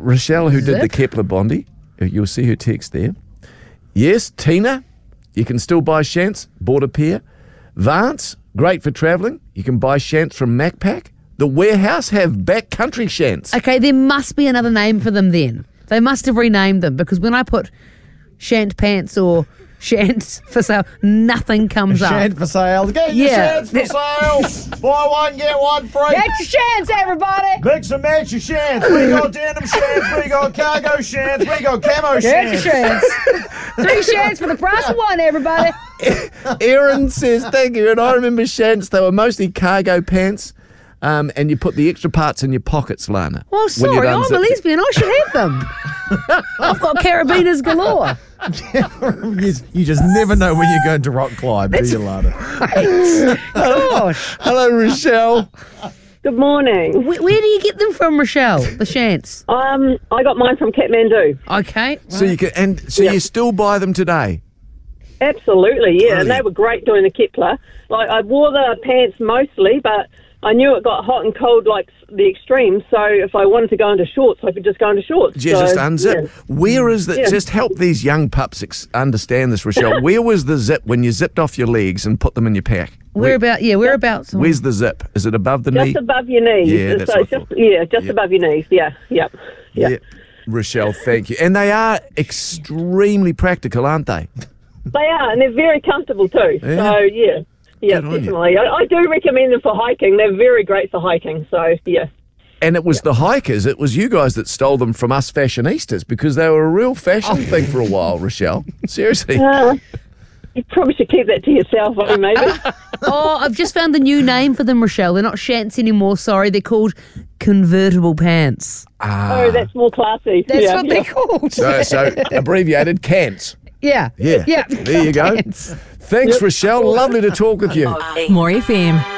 Rochelle, who did the Zip. Kepler Bondi, you'll see her text there. Yes, Tina, you can still buy shants, bought a pair. Vance, great for travelling. You can buy shants from Macpac. The Warehouse have backcountry shants. Okay, there must be another name for them then. They must have renamed them because when I put shant pants or shants for sale, nothing comes up. Shant for sale. Get your shants for sale. Buy one, get one free. Get your shants, everybody. Mix and match your shants. We got denim shants. We got cargo shants. We got camo Get your shants. shants. 3 shants for the price of 1, everybody. Erin says, thank you. And I remember shants, they were mostly cargo pants. And you put the extra parts in your pockets, Lana. Well, sorry, I'm a lesbian. I should have them. I've got carabiners galore. You just never know when you're going to rock climb, do you, Lana? Gosh. Hello, Rochelle. Good morning. Where do you get them from, Rochelle? The shants? I got mine from Kathmandu. Okay. So you can, you still buy them today? Absolutely, yeah. Brilliant. And they were great doing the Kepler. Like, I wore the pants mostly, but I knew it got hot and cold like the extremes, so if I wanted to go into shorts, I could just go into shorts. You just unzip. Yeah. Where is that? Yeah. Just help these young pups understand this, Rochelle. Where was the zip when you zipped off your legs and put them in your pack? Whereabouts? Where's the zip? Is it above the knee? Just above your knees. Yeah, that's so what I thought. just above your knees. Yeah, yep. Yeah. Rochelle, thank you. And they are extremely practical, aren't they? They are, and they're very comfortable too. Yeah. So, yeah. Yeah, Good on you. definitely. I do recommend them for hiking. They're very great for hiking, so, yeah. And it was the hikers, it was you guys that stole them from us fashionistas because they were a real fashion thing for a while, Rochelle. Seriously. You probably should keep that to yourself, maybe. Oh, I've just found the new name for them, Rochelle. They're not shants anymore, sorry. They're called convertible pants. Oh, that's more classy. That's yeah, what they're called. So abbreviated cants. Yeah. Yeah. Yeah. There you go. Pants. Thanks, Rochelle. Lovely to talk with you. More FM.